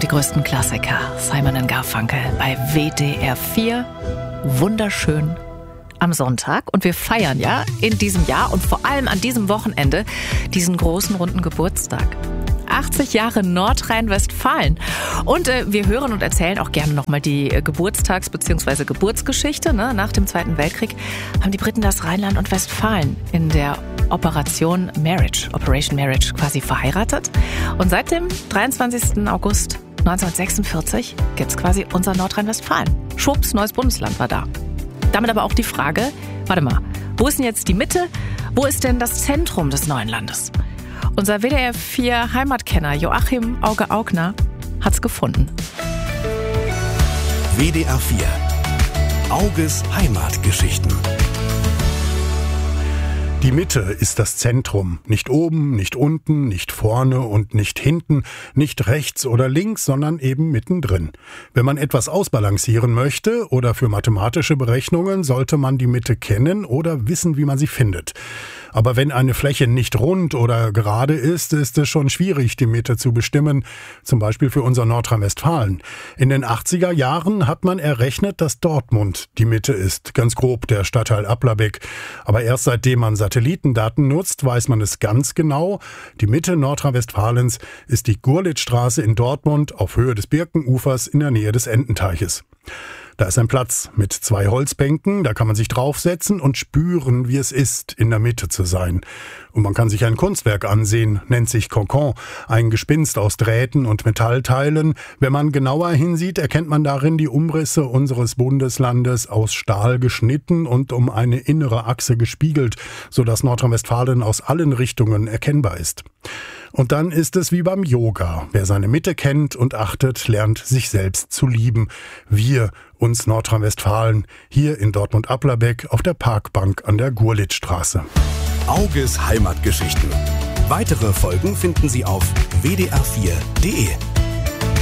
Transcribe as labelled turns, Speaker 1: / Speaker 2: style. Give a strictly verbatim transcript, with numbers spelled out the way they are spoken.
Speaker 1: die größten Klassiker. Simon and Garfunkel bei W D R vier. Wunderschön am Sonntag. Und wir feiern ja in diesem Jahr und vor allem an diesem Wochenende diesen großen runden Geburtstag. achtzig Jahre Nordrhein-Westfalen. Und äh, wir hören und erzählen auch gerne nochmal die äh, Geburtstags- bzw. Geburtsgeschichte. Ne? Nach dem Zweiten Weltkrieg haben die Briten das Rheinland und Westfalen in der Operation Marriage, Operation Marriage quasi verheiratet. Und seit dem dreiundzwanzigsten August neunzehnhundertsechsundvierzig gibt es quasi unser Nordrhein-Westfalen. Schwupps, neues Bundesland war da. Damit aber auch die Frage, warte mal, wo ist denn jetzt die Mitte? Wo ist denn das Zentrum des neuen Landes? Unser W D R vier Heimatkenner Joachim Auge-Augner hat's gefunden.
Speaker 2: W D R vier Auges Heimatgeschichten.
Speaker 3: Die Mitte ist das Zentrum. Nicht oben, nicht unten, nicht vorne und nicht hinten, nicht rechts oder links, sondern eben mittendrin. Wenn man etwas ausbalancieren möchte oder für mathematische Berechnungen, sollte man die Mitte kennen oder wissen, wie man sie findet. Aber wenn eine Fläche nicht rund oder gerade ist, ist es schon schwierig, die Mitte zu bestimmen, zum Beispiel für unser Nordrhein-Westfalen. In den achtziger Jahren hat man errechnet, dass Dortmund die Mitte ist, ganz grob der Stadtteil Applerbeck. Aber erst seitdem man Satellitendaten nutzt, weiß man es ganz genau. Die Mitte Nordrhein-Westfalens ist die Gurlitzstraße in Dortmund auf Höhe des Birkenufers in der Nähe des Ententeiches. Da ist ein Platz mit zwei Holzbänken, da kann man sich draufsetzen und spüren, wie es ist, in der Mitte zu sein. Und man kann sich ein Kunstwerk ansehen, nennt sich Kokon, ein Gespinst aus Drähten und Metallteilen. Wenn man genauer hinsieht, erkennt man darin die Umrisse unseres Bundeslandes aus Stahl geschnitten und um eine innere Achse gespiegelt, sodass Nordrhein-Westfalen aus allen Richtungen erkennbar ist. Und dann ist es wie beim Yoga. Wer seine Mitte kennt und achtet, lernt sich selbst zu lieben. Wir, uns Nordrhein-Westfalen, hier in Dortmund-Applerbeck auf der Parkbank an der Gurlitzstraße.
Speaker 2: Auges Heimatgeschichten. Weitere Folgen finden Sie auf w d r vier punkt d e.